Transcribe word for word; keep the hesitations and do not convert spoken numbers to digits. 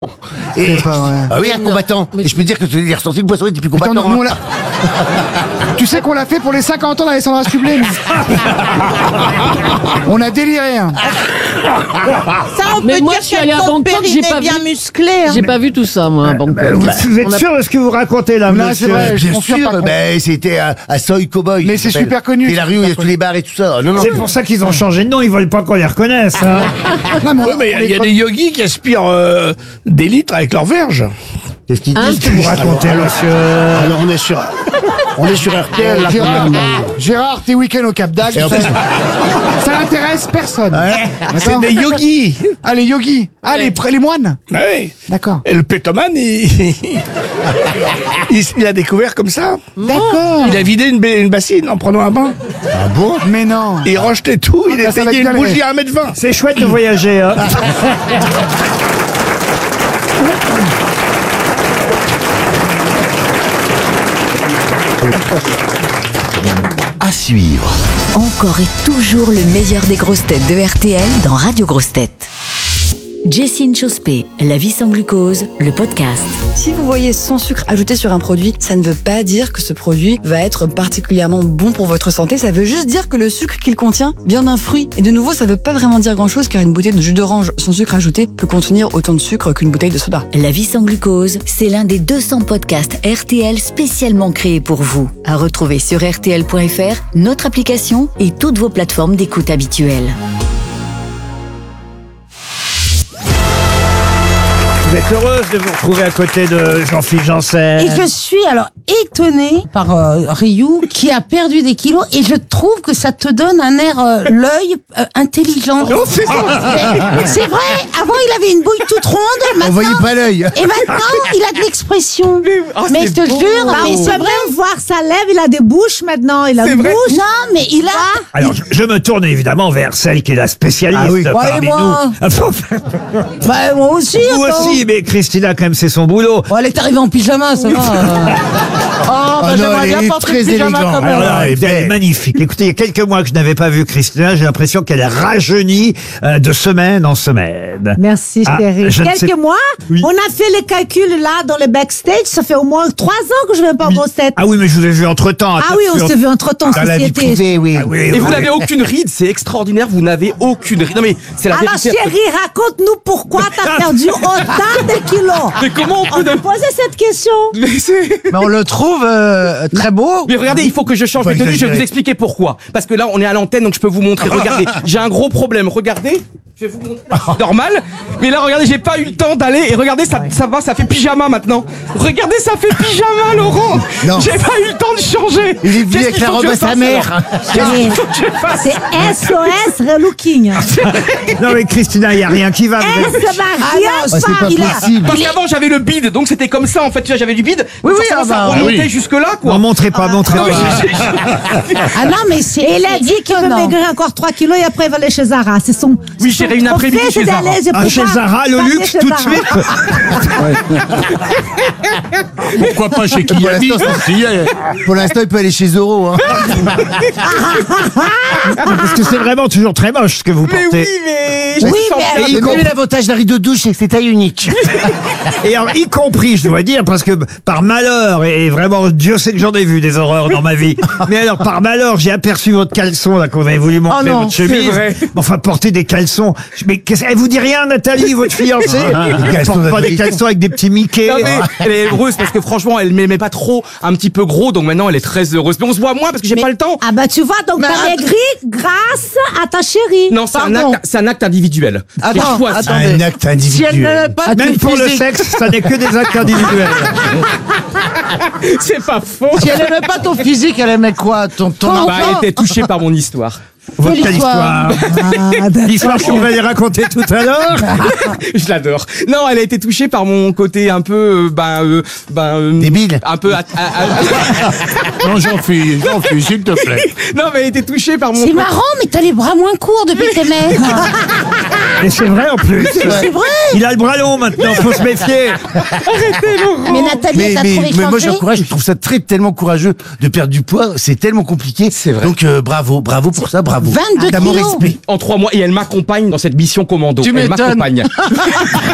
Et, C'est pas vrai. ah oui, un combattant. Et je peux dire que tu as ressenti le poisson et t'es plus combattant. Attends, nous, on l'a- Tu sais qu'on l'a fait pour les cinquante ans d'Alessandra Sublet. On a déliré. Hein. Ça, on Mais peut moi, dire je suis allée à que ton Bangkok, j'ai périnée pas bien vu. musclé. Hein. J'ai pas vu tout ça, moi, à Bangkok. Vous, vous êtes On a- sûr de ce que vous racontez là, Là, monsieur c'est vrai. je Bien confirme sûr, par contre. ben, c'était à, à Soy Cowboy. Mais ça c'est s'appelle. super connu, C'est la c'est rue où il y a super tous les bars et tout ça. Non, non. C'est pour ça qu'ils ont changé de nom, ils veulent pas qu'on les reconnaisse. Hein. Non, mais on- Ouais, mais on il y a est- des yogis qui aspirent euh, des litres avec leur verge. Qu'est-ce qu'ils Hein disent Vous racontez, monsieur. Alors on est sur, on est sur R T L là. Gérard, premièrement. Gérard, tes week-ends au Cap d'Agde, Et en ça, plus- ça n'intéresse personne. C'est D'accord. des yogis. Ah, les yogis. Ah, les, pr- les moines. Ouais. D'accord. Et le pétomane, il... il, il a découvert comme ça. D'accord. Il a vidé une, ba- une bassine en prenant un bain. Ah bon? Mais non. Il rejetait tout, il Ah, a ça va payé te une galérer. bougie à un mètre vingt. C'est chouette de voyager. Hein. À suivre. Encore et toujours le meilleur des grosses têtes de R T L dans Radio Grosses Têtes. Jessine Chospé, La vie sans glucose, le podcast. Si vous voyez sans sucre ajouté sur un produit, ça ne veut pas dire que ce produit va être particulièrement bon pour votre santé. Ça veut juste dire que le sucre qu'il contient vient d'un fruit. Et de nouveau, ça ne veut pas vraiment dire grand-chose car une bouteille de jus d'orange sans sucre ajouté peut contenir autant de sucre qu'une bouteille de soda. La vie sans glucose, c'est l'un des deux cents podcasts R T L spécialement créés pour vous. À retrouver sur R T L point F R, notre application et toutes vos plateformes d'écoute habituelles. Vous êtes heureuse de vous retrouver à côté de Jean-Philippe Janssen. Et je suis alors étonnée par euh, Ryu qui a perdu des kilos et je trouve que ça te donne un air euh, l'œil euh, intelligent. Oh, c'est ça. Mais c'est vrai, avant il avait une bouille toute ronde, On maintenant, voyait pas l'œil. et maintenant il a de l'expression. oh, mais c'est je te beau. jure, Bah, mais on c'est peut vrai. même voir sa lèvre, il a des bouches maintenant, il a C'est une vrai. bouche. Non, mais il a. Alors, je, je me tourne évidemment vers celle qui est la spécialiste Ah oui. Ouais, parmi et moi nous. Bah, moi aussi. Vous attends. aussi, mais Christina, quand même, c'est son boulot. Bon, elle est arrivée en pyjama, ça va. Oh, bah, non, j'aimerais elle bien est porter très le pyjama élégante. comme Alors elle. là, elle est elle est belle. magnifique. Écoutez, il y a quelques mois que je n'avais pas vu Christina, j'ai l'impression qu'elle est rajeunie euh, de semaine en semaine. Merci Ah, chérie. je ne Quelques sais- mois, Oui. on a fait les calculs là dans le backstage, ça fait au moins trois ans que je ne vais pas en grosse tête. Ah oui, mais je vous ai vu entre-temps. Ah oui, on s'est vu entre temps, Dans la vie société. privée, oui. Ah oui, Et oui. vous n'avez aucune ride, c'est extraordinaire, vous n'avez aucune ride. Non mais c'est la Alors vérité. chérie, raconte-nous pourquoi t'as perdu autant de kilos. Mais comment on On peut... peut poser cette question. Mais, c'est- Mais on le trouve euh, très beau. mais regardez, il faut que je change Faut de tenue, je vais exagérer. vous expliquer pourquoi. Parce que là, on est à l'antenne, donc je peux vous montrer. Regardez, j'ai un gros problème, regardez. Je vais vous montrer, là, c'est normal. Mais là, regardez, j'ai pas eu le temps d'aller. Et regardez, ça, ça va, ça fait pyjama maintenant. Regardez, ça fait pyjama, Laurent. Non. J'ai pas eu le temps de changer. Il est venu Qu'est-ce avec qu'il la faut robe que à je sa fasse, mère. alors Qu'est-ce qu'il faut que je fasse C'est S O S relooking. Non mais Christina, il n'y a rien qui va. vous Eh, êtes- ça va Ah rien non, Ah, c'est pas. pas Il a- possible. Parce qu'avant j'avais le bide, donc c'était comme ça en fait, tu vois, j'avais du bide. Oui, oui, forcément, ah ça bah, remontait oui. jusque là quoi. Non, montrez pas, montrez Non, mais pas. j'ai- j'ai- Ah non, mais c'est. Et il a dit qu'il veut étonnant. maigrir encore trois kilos et après il va aller chez Zara. C'est son. Oui, son j'irai une trophée, après-midi c'est chez Zara. d'aller, je Ah, peux chez pas Zara, le aller luxe, chez tout de Zara. suite. Pourquoi pas chez Pour Kiabi? l'instant, c'est- Pour l'instant, il peut aller chez Zoro. Hein. Parce que c'est vraiment toujours très moche ce que vous Mais portez. oui, mais. Oui, je sens- mais Et alors, il Mais compte- même l'avantage d'un rideau de douche, c'est que c'est taille unique. Et alors, y compris, je dois dire, parce que par malheur, et vraiment, Dieu sait que j'en ai vu des horreurs dans ma vie. Mais alors, par malheur, j'ai aperçu votre caleçon, là, qu'on avait voulu montrer, Oh non, votre chemise. c'est vrai. Enfin, porter des caleçons. Mais qu'est-ce, elle vous dit rien, Nathalie, votre fiancée? Elle caleçons porte pas des d'Amérique. caleçons avec des petits Mickey. Non, mais elle est heureuse parce que franchement, elle m'aimait pas trop, un petit peu gros, donc maintenant elle est très heureuse. Mais on se voit moins parce que j'ai pas le temps. Ah bah tu vois, donc t'as maigri grâce à ta chérie. Non, c'est un Pardon. acte, c'est un acte individuel. Attends, J'ai choisi. attendez. Un acte Si elle individuel. n'avait pas Même de pour le physique- sexe, ça n'est que des actes individuels. C'est pas faux. Si elle aimait pas ton physique, elle aimait quoi? Ton, ton Oh, Bah, elle était touchée par mon histoire. Votre Quelle quelle histoire. histoire. Ah, d'accord. L'histoire qu'on va les raconter tout à l'heure. Je l'adore. Non, elle a été touchée par mon côté un peu, euh, ben, euh, ben, euh, Débile. un peu. at- a- a- Non, Jean-Philippe, Jean-Philippe, s'il te plaît. non, mais elle a été touchée par mon. C'est côté- marrant, mais t'as les bras moins courts depuis que t'es maigre. Et c'est vrai en plus. C'est vrai. Il a le bras long maintenant, faut se méfier. Mais Nathalie, Mais, t'as mais, trouvé mais moi changer j'encourage, je trouve ça très tellement courageux de perdre du poids, c'est tellement compliqué. C'est vrai. Donc euh, bravo, bravo pour ça, bravo. vingt-deux T'as mon kilos. respect. En trois mois, et elle m'accompagne dans cette mission commando. Tu elle m'étonnes. m'accompagne.